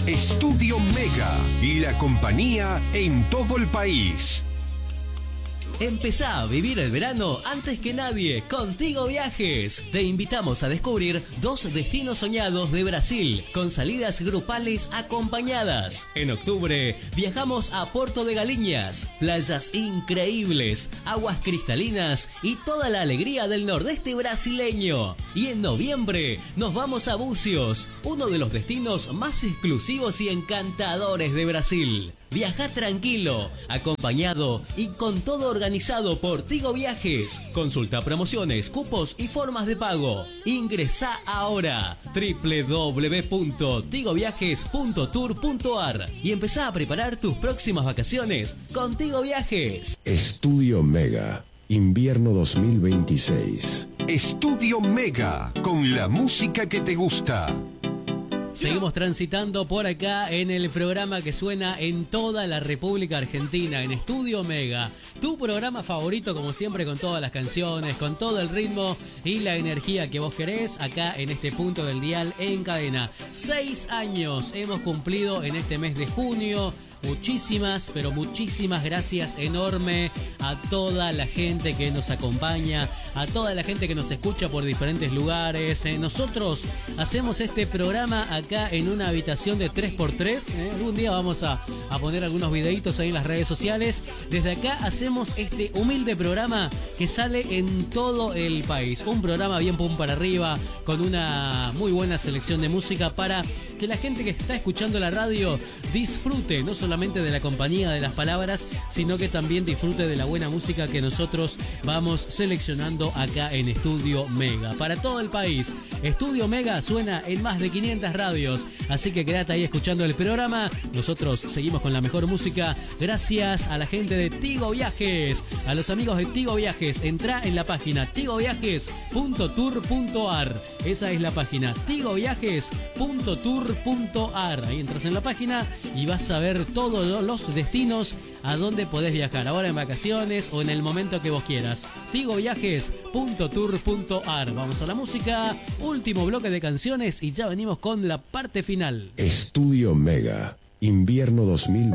Estudio Mega y la compañía en todo el país. Empezá a vivir el verano antes que nadie con Tigo Viajes. Te invitamos a descubrir 2 destinos soñados de Brasil con salidas grupales acompañadas. En octubre viajamos a Porto de Galinhas, playas increíbles, aguas cristalinas y toda la alegría del nordeste brasileño. Y en noviembre nos vamos a Búzios, uno de los destinos más exclusivos y encantadores de Brasil. Viaja tranquilo, acompañado y con todo organizado por Tigo Viajes. Consulta promociones, cupos y formas de pago. Ingresá ahora www.tigoviajes.tour.ar y empezá a preparar tus próximas vacaciones con Tigo Viajes. Estudio Mega, invierno 2026. Estudio Mega, con la música que te gusta. Seguimos transitando por acá en el programa que suena en toda la República Argentina, en Estudio Mega. Tu programa favorito, como siempre, con todas las canciones, con todo el ritmo y la energía que vos querés, acá en este punto del dial en cadena. 6 años hemos cumplido en este mes de junio. Muchísimas, pero muchísimas gracias enorme a toda la gente que nos acompaña, a toda la gente que nos escucha por diferentes lugares. Nosotros hacemos este programa acá en una habitación de 3x3. Algún día vamos a poner algunos videitos ahí en las redes sociales. Desde acá hacemos este humilde programa que sale en todo el país. Un programa bien pum para arriba, con una muy buena selección de música para que la gente que está escuchando la radio disfrute, no solamente de la compañía de las palabras, sino que también disfrute de la buena música que nosotros vamos seleccionando acá en Estudio Mega. Para todo el país, Estudio Mega suena en más de 500 radios, así que quédate ahí escuchando el programa. Nosotros seguimos con la mejor música gracias a la gente de Tigo Viajes, a los amigos de Tigo Viajes. Entrá en la página tigoviajes.tour.ar. Esa es la página, tigoviajes.tour.ar. Ahí entras en la página y vas a ver todos los destinos a donde podés viajar, ahora en vacaciones o en el momento que vos quieras. tigoviajes.tour.ar. Vamos a la música, último bloque de canciones y ya venimos con la parte final. Estudio Mega, invierno 2020.